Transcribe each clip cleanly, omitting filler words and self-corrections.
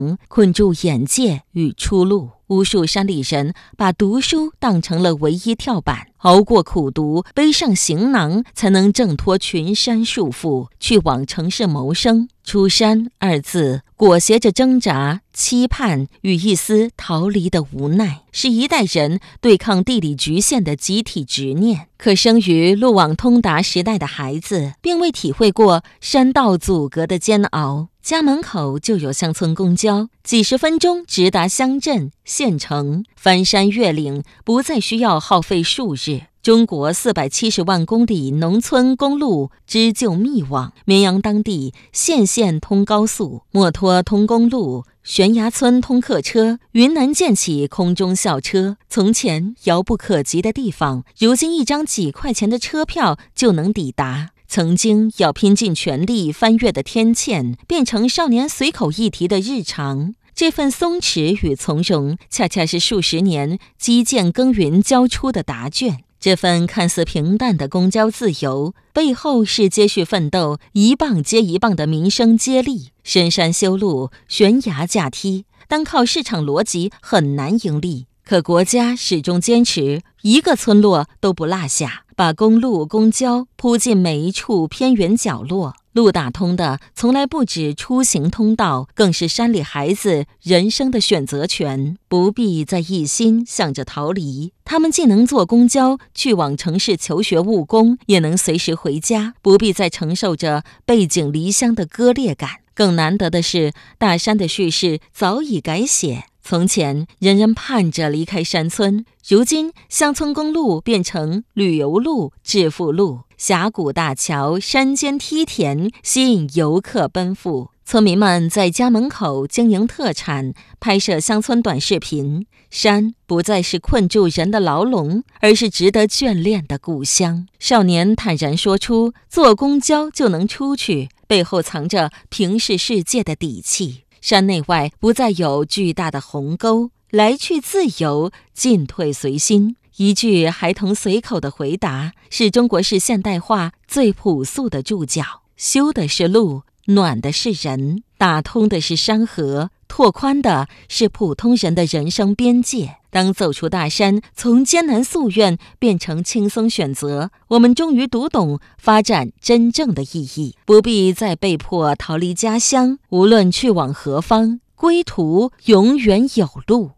困住眼界与出路。无数山里人把读书当成了唯一跳板，熬过苦读，背上行囊，才能挣脱群山束缚，去往城市谋生。出山二字裹挟着挣扎、期盼与一丝逃离的无奈，是一代人对抗地理局限的集体执念。可生于路网通达时代的孩子，并未体会过山道阻隔的煎熬。家门口就有乡村公交，几十分钟直达乡镇、县城，翻山越岭不再需要耗费数日。中国470万公里农村公路织就密网，绵阳当地县县通高速，墨脱通公路，悬崖村通客车，云南建起空中校车。从前遥不可及的地方，如今一张几块钱的车票就能抵达。曾经要拼尽全力翻越的天堑，变成少年随口一提的日常。这份松弛与从容，恰恰是数十年基建耕耘交出的答卷。这份看似平淡的公交自由，背后是接续奋斗一棒接一棒的民生接力。深山修路，悬崖架梯，单靠市场逻辑很难盈利。可国家始终坚持一个村落都不落下，把公路、公交铺进每一处偏远角落。路打通的从来不止出行通道，更是山里孩子人生的选择权。不必再一心想着逃离，他们既能坐公交去往城市求学务工，也能随时回家，不必再承受着背井离乡的割裂感。更难得的是，大山的叙事早已改写。从前人人盼着离开山村，如今乡村公路变成旅游路、致富路，峡谷大桥、山间梯田吸引游客奔赴。村民们在家门口经营特产，拍摄乡村短视频。山不再是困住人的牢笼，而是值得眷恋的故乡。少年坦然说出坐公交就能出去，背后藏着平视世界的底气。山内外不再有巨大的鸿沟，来去自由，进退随心。一句孩童随口的回答，是中国式现代化最朴素的注脚。修的是路，暖的是人，打通的是山河，拓宽的是普通人的人生边界。当走出大山，从艰难夙愿变成轻松选择，我们终于读懂发展真正的意义。不必再被迫逃离家乡，无论去往何方，归途永远有路。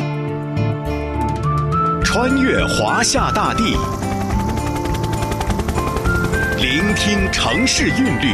穿越华夏大地，聆听城市韵律，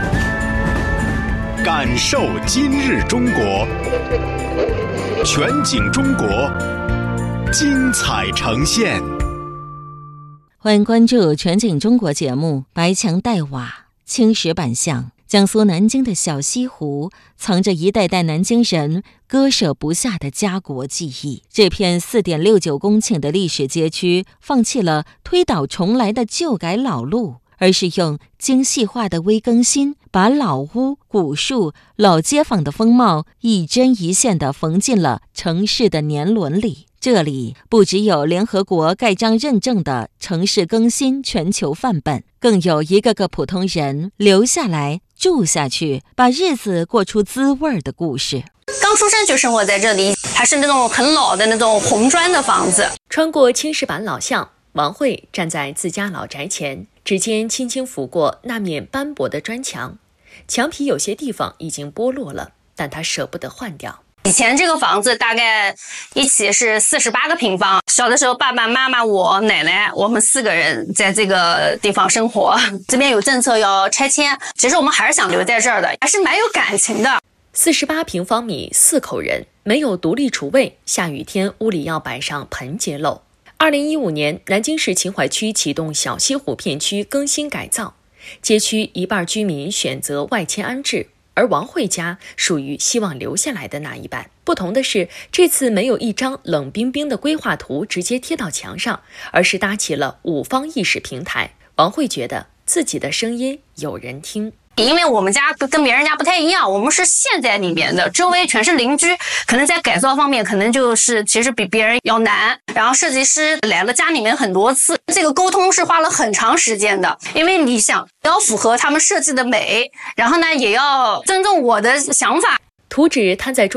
感受今日中国。全景中国，精彩呈现。 欢迎关注全景中国节目。白墙黛瓦，青石板巷，江苏南京的小西湖藏着一代代南京人割舍不下的家国记忆。这片4.69公顷的历史街区，放弃了推倒重来的旧改老路，而是用精细化的微更新，把老屋、古树、老街坊的风貌一针一线地缝进了城市的年轮里。这里不只有联合国盖章认证的城市更新全球范本，更有一个个普通人留下来住下去，把日子过出滋味的故事。 刚出生就生活在这里，还是那种很老的那种红砖的房子。 穿过青石板老巷，王慧站在自家老宅前，指尖轻轻抚过那面斑驳的砖墙，墙皮有些地方已经剥落了，但她舍不得换掉。 以前这个房子大概一起是48个平方，小的时候爸爸妈妈我奶奶我们4个人在这个地方生活。这边有政策要拆迁，其实我们还是想留在这儿的，还是蛮有感情的。 48平方米4口人，没有独立厨卫，下雨天屋里要摆上盆节漏。2015年，南京市秦淮区启动小西湖片区更新改造，街区一半居民选择外迁安置，而王慧家属于希望留下来的那一半。不同的是，这次没有一张冷冰冰的规划图直接贴到墙上，而是搭起了5方议事平台。王慧觉得自己的声音有人听。 因为我们家跟别人家不太一样，我们是陷在里面的，周围全是邻居，可能在改造方面可能就是其实比别人要难。然后设计师来了家里面很多次，这个沟通是花了很长时间的，因为你想要符合他们设计的美，然后呢也要尊重我的想法。 图纸摊在桌